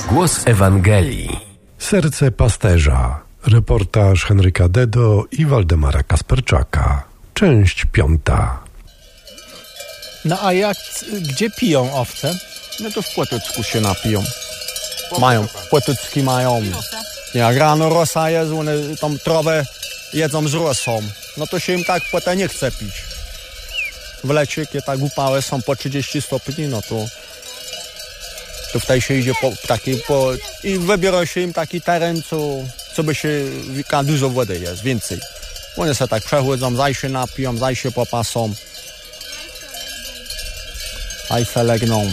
Głos Ewangelii. Serce pasterza. Reportaż Henryka Dedo i Waldemara Kasperczaka. Część 5. No a gdzie piją owce? No to w Płotucku się napiją. Mają, Płotucki mają. Jak rano rosa jest, one tą trawę jedzą z rosą. No to się im tak potem nie chce pić. W lecie, kiedy tak upałe są po 30 stopni, no to wtedy się idzie i wybiera się im taki teren, co by się, dużo wody jest, więcej. One się tak przechodzą, zaj się napiją, zaj się popasą. Zaj se legną.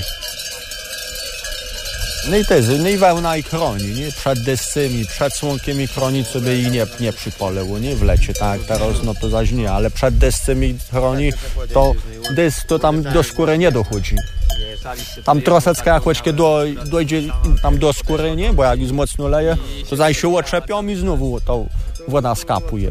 No i no i wełna i chroni, nie? Przed deszczem, przed słonkiem i chroni, żeby jej nie przypaliło, nie? W lecie, tak, teraz no to zaś nie, ale przed deszczem i chroni, to deszcz to tam do skóry nie dochodzi. Tam troszeczkę jak łyżkę dojdzie tam do skóry, nie? Bo jak już mocno leje, to zaś się oczepią i znowu to woda skapuje.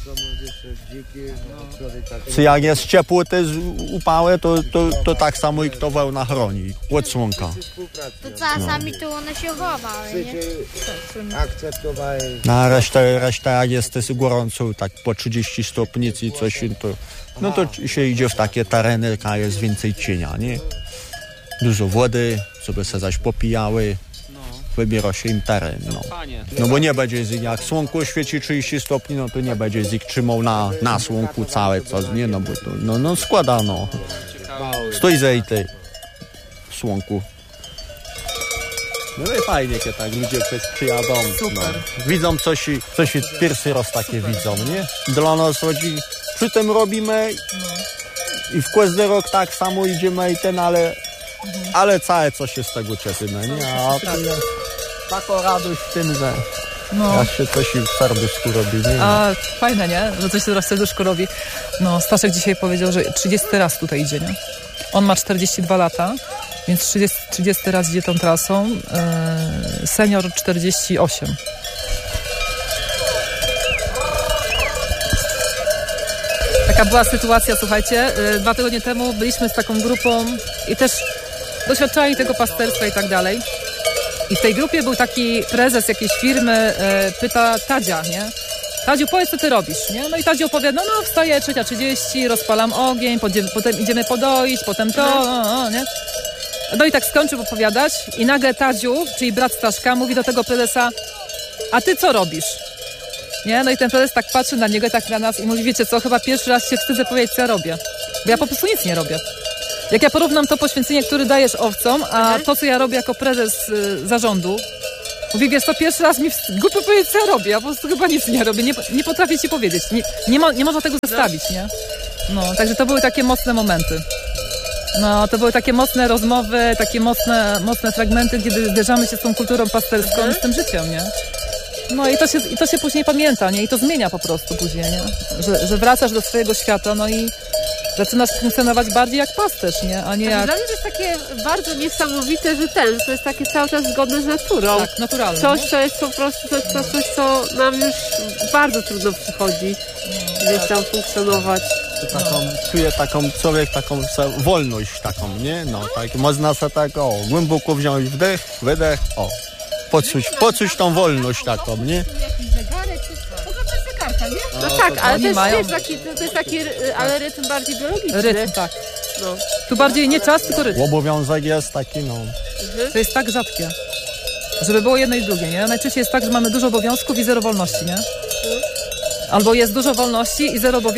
Czy jak jest ciepło, te upały, to tak samo i kto wełna chroni od słonka. To czasami to one się chowały, nie? Na resztę jak jest gorąco, tak po 30 stopni i coś, to się idzie w takie tereny, jak jest więcej cienia, nie? Dużo wody, żeby se zaś popijały. Wybiera się im teren, no bo nie będzie z ich, jak słonko świeci 30 stopni, no to nie będzie z ich trzymał na słonku całe coś, nie, no bo to, składa, stoi za tej słonku. No i fajnie, kiedy tak ludzie przyjadą, widzą coś pierwszy raz takie widzą, nie? Dla nas chodzi, przy tym robimy i w każdy rok tak samo idziemy ale całe coś się z tego cieszymy, nie? A taką radość w tym, że się coś w serduszku robi, nie? A fajne, nie? Że coś teraz w serduszku robi. No, Staszek dzisiaj powiedział, że 30 raz tutaj idzie, nie? On ma 42 lata, więc 30 raz idzie tą trasą. Senior 48. Taka była sytuacja, słuchajcie. 2 tygodnie temu byliśmy z taką grupą i też doświadczali tego pasterstwa i tak dalej. I w tej grupie był taki prezes jakiejś firmy, pyta Tadzia, nie? Tadziu, powiedz, co ty robisz, nie? No i Tadziu opowiada, wstaję 3:30, rozpalam ogień, potem idziemy podoić, potem nie? No i tak skończył opowiadać i nagle Tadziu, czyli brat Staszka, mówi do tego prezesa, a ty co robisz? Nie? No i ten prezes tak patrzy na niego, tak na nas i mówi, wiecie co, chyba pierwszy raz się wstydzę powiedzieć, co ja robię. Bo ja po prostu nic nie robię. Jak ja porównam to poświęcenie, które dajesz owcom, a to, co ja robię jako prezes zarządu, mówi, wiesz, to pierwszy raz mi głupio powiedzieć, co ja robię. Ja po prostu chyba nic nie robię. Nie potrafię ci powiedzieć. Nie można tego zestawić, nie? No, także to były takie mocne momenty. No, to były takie mocne rozmowy, takie mocne fragmenty, kiedy zderzamy się z tą kulturą pasterską, z tym życiem, nie? No i to się później pamięta, nie? I to zmienia po prostu później, nie? Że wracasz do swojego świata, no i zaczynasz funkcjonować bardziej jak pasterz, nie? A nie jak... Dla mnie to jest takie bardzo niesamowite, że to jest takie cały czas zgodne z naturą. Tak, naturalne. Coś, co jest po prostu, coś, co nam już bardzo trudno przychodzi, gdzieś tam funkcjonować. Czuje człowiek taką wolność taką, nie? No, tak, można sobie tak, głęboko wziąć wdech, wydech, poczuć tą wolność taką, nie? No tak, ale to jest taki ale rytm bardziej biologiczny. Rytm, tak. No. Tu bardziej nie czas, tylko rytm. Obowiązek jest taki, To jest tak rzadkie, żeby było jedno i drugie, nie? Najczęściej jest tak, że mamy dużo obowiązków i zero wolności, nie? Albo jest dużo wolności i zero obowiązków.